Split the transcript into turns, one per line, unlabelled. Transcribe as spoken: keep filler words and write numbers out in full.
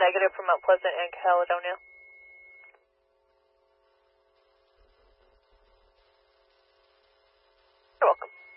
negative for Mount Pleasant and Caledonia. You're welcome.